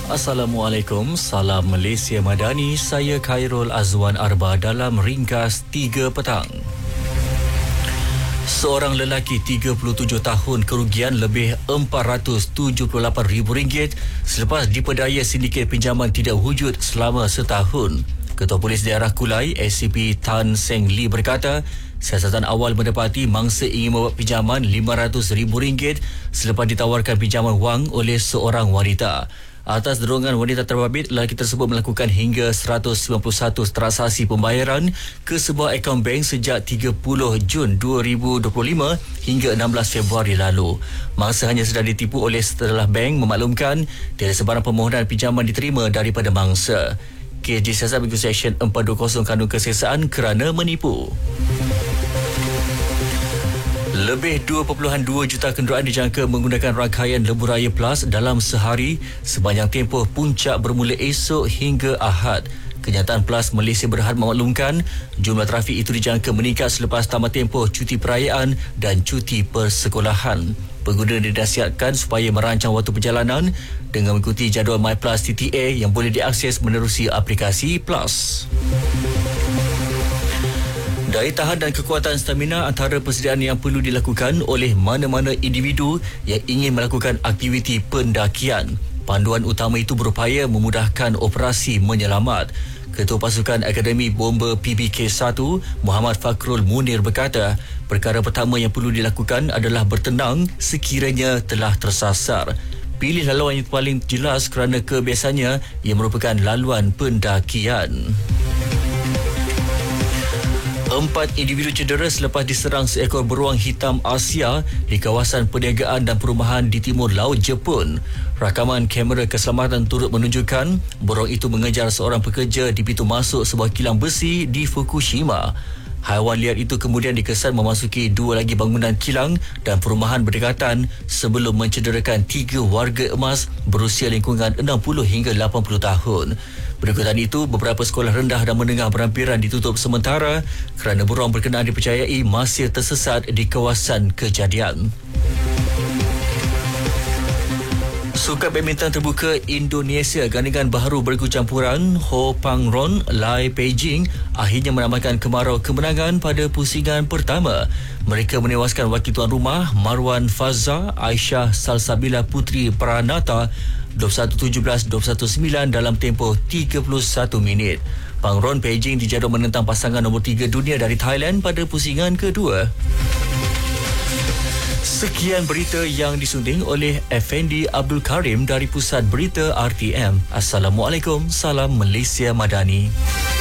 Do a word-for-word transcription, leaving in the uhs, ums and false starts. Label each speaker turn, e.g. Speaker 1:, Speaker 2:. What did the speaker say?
Speaker 1: Assalamualaikum, salam Malaysia Madani. Saya Khairul Azwan Arba dalam ringkas tiga petang. Seorang lelaki tiga puluh tujuh tahun kerugian lebih empat ratus tujuh puluh lapan ribu ringgit selepas dipedaya sindiket pinjaman tidak wujud selama setahun. Ketua Polis Daerah Kulai, S C P Tan Seng Lee berkata, siasatan awal mendapati mangsa ingin membuat pinjaman lima ratus ribu ringgit selepas ditawarkan pinjaman wang oleh seorang wanita. Atas dorongan wanita terbabit, lelaki tersebut melakukan hingga seratus sembilan puluh satu transaksi pembayaran ke sebuah akaun bank sejak tiga puluh Jun dua ribu dua puluh lima hingga enam belas Februari lalu. Mangsa hanya sedang ditipu oleh setelah bank memaklumkan tiada sebarang permohonan pinjaman diterima daripada mangsa. Kes disiasat mengikut Seksyen empat dua kosong Kanun Keseksaan kerana menipu. Lebih dua perpuluhan dua juta kenderaan dijangka menggunakan rangkaian Lebuh Raya Plus dalam sehari sepanjang tempoh puncak bermula esok hingga Ahad. Kenyataan Plus Malaysia Berhad memaklumkan jumlah trafik itu dijangka meningkat selepas tamat tempoh cuti perayaan dan cuti persekolahan. Pengguna dinasihatkan supaya merancang waktu perjalanan dengan mengikuti jadual MyPlus T T A yang boleh diakses menerusi aplikasi Plus. Daya tahan dan kekuatan stamina antara persediaan yang perlu dilakukan oleh mana-mana individu yang ingin melakukan aktiviti pendakian. Panduan utama itu berupaya memudahkan operasi menyelamat. Ketua Pasukan Akademi Bomber P B K satu, Muhammad Fakrul Munir berkata, perkara pertama yang perlu dilakukan adalah bertenang sekiranya telah tersasar. Pilih laluan yang paling jelas kerana kebiasaannya ia merupakan laluan pendakian. Empat individu cedera selepas diserang seekor beruang hitam Asia di kawasan perniagaan dan perumahan di timur laut Jepun. Rakaman kamera keselamatan turut menunjukkan beruang itu mengejar seorang pekerja di pintu masuk sebuah kilang besi di Fukushima. Haiwan liar itu kemudian dikesan memasuki dua lagi bangunan kilang dan perumahan berdekatan sebelum mencederakan tiga warga emas berusia lingkungan enam puluh hingga lapan puluh tahun. Berikutan itu, beberapa sekolah rendah dan menengah berampiran ditutup sementara kerana beruang berkenaan dipercayai masih tersesat di kawasan kejadian. Sukan badminton terbuka Indonesia gandingan baharu bergu campuran Ho Pang Ron Lai Peijing akhirnya menambahkan kemarau kemenangan pada pusingan pertama. Mereka menewaskan wakil tuan rumah Marwan Fazza Aisyah Salsabila Putri Pranata dua puluh satu tujuh belas dua puluh satu sembilan dalam tempoh tiga puluh satu minit. Pang Ron Peijing dijadual menentang pasangan nombor tiga dunia dari Thailand pada pusingan kedua. Sekian berita yang disunting oleh Effendi Abdul Karim dari Pusat Berita R T M. Assalamualaikum, salam Malaysia Madani.